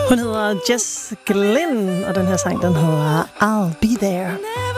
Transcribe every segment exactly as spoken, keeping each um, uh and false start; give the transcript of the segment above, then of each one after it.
Hun hedder Jess Glynn, og den her sang, den hedder I'll Be There.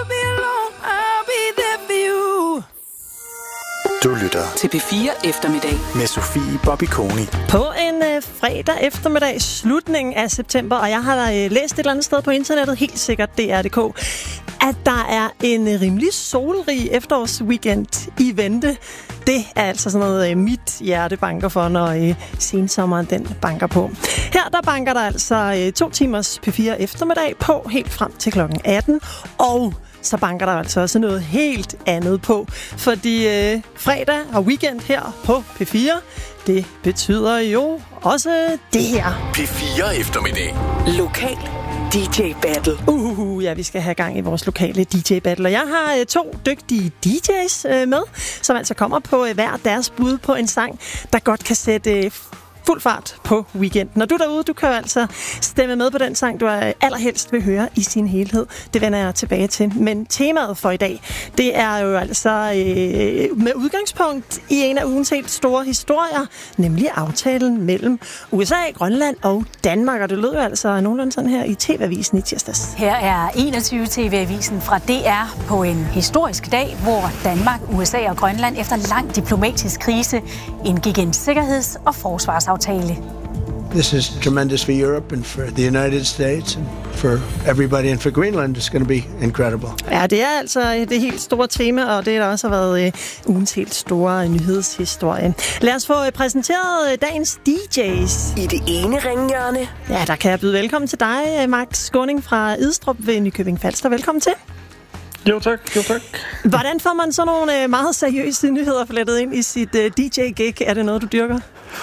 Du lytter til P fire Eftermiddag med Sofie Bobby Koni. På en øh, fredag eftermiddag, slutningen af september, og jeg har da øh, læst et eller andet sted på internettet, helt sikkert D R punktum d k, at der er en øh, rimelig solrig efterårsweekend i vente. Det er altså sådan noget, øh, mit hjerte banker for, når øh, sensommeren den banker på. Her der banker der altså øh, to timers P fire Eftermiddag på, helt frem til klokken atten, og så banker der altså også noget helt andet på. Fordi øh, fredag og weekend her på P fire, det betyder jo også det her. P fire Eftermiddag. Lokal D J Battle. Uh, ja, vi skal have gang i vores lokale D J Battle. Og jeg har øh, to dygtige D J's øh, med, som altså kommer på øh, hver deres bud på en sang, der godt kan sætte øh, fuld fart på weekenden. Når du er derude, du kan jo altså stemme med på den sang, du allerhelst vil høre i sin helhed. Det vender jeg tilbage til. Men temaet for i dag, det er jo altså øh, med udgangspunkt i en af ugens helt store historier, nemlig aftalen mellem U S A, Grønland og Danmark. Og det lød jo altså nogenlunde sådan her i T V-avisen i tirsdags. Her er enogtyve T V-avisen fra D R på en historisk dag, hvor Danmark, U S A og Grønland efter lang diplomatisk krise indgik en sikkerheds- og forsvarsaftale. This is tremendous for Europe and for the United States and for everybody, and for Greenland it's going to be incredible. Ja, det er altså det helt store tema, og det har også været øh, ugens helt store nyhedshistorie. Lad os få præsenteret øh, dagens D J's. I det ene ringhjørne. Ja, der kan jeg byde velkommen til dig, Max Skåning fra Idstrup ved Nykøbing Falster. Velkommen til. Jo tak, jo tak. Hvordan får man så nogle øh, meget seriøse nyheder flettet ind i sit øh, D J-gig? Er det noget, du dyrker?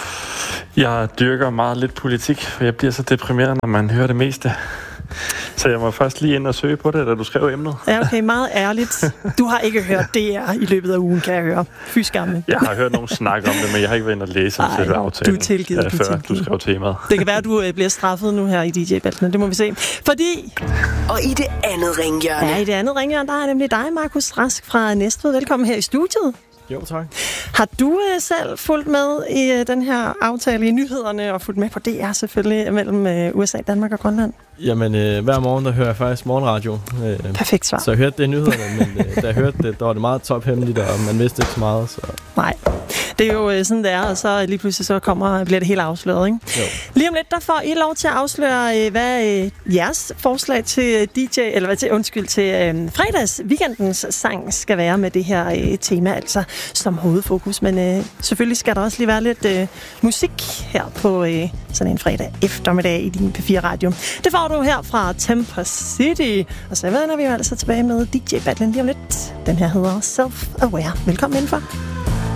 Jeg dyrker meget lidt politik, for jeg bliver så deprimeret, når man hører det meste. Så jeg må først lige ind og søge på det, da du skrev emnet. Ja, okay, meget ærligt. Du har ikke hørt D R i løbet af ugen, kan jeg høre. Fy skamme. Jeg har hørt nogen snakke om det, men jeg har ikke været inde og læse om selve aftalen. Du er tilgivet, ja, du før tilgivet. du skrev temaet. Det kan være, at du øh, bliver straffet nu her i D J-battlen. Det må vi se. Fordi... Og i det andet ringhjørne. Ja, i det andet ringhjørne, der er nemlig dig, Markus Rask fra Næstved. Velkommen her i studiet. Jo, tak. Har du øh, selv fulgt med i øh, den her aftale i nyhederne, og fulgt med på D R selvfølgelig, mellem øh, U S A, Danmark og Grønland? Jamen, øh, hver morgen, der hører jeg faktisk morgenradio. Øh, Perfekt svar. Så jeg hørte det i nyhederne, men øh, da jeg hørte det, der var det meget tophemmeligt, og man vidste ikke så meget. Så. Nej, det er jo øh, sådan, det er, og så lige pludselig så kommer, bliver det helt afsløret, ikke? Jo. Lige om lidt, der får I lov til at afsløre, øh, hvad øh, jeres forslag til D J, eller hvad til, undskyld, til øh, fredags weekendens sang skal være med det her øh, tema, altså som hovedfokus. Men øh, selvfølgelig skal der også lige være lidt øh, musik her på øh, sådan en fredag eftermiddag i din P fire Radio. Det får du her fra Temper City. Og så vender vi jo altså tilbage med D J Battlen lige om lidt. Den her hedder Self-Aware. Velkommen indenfor.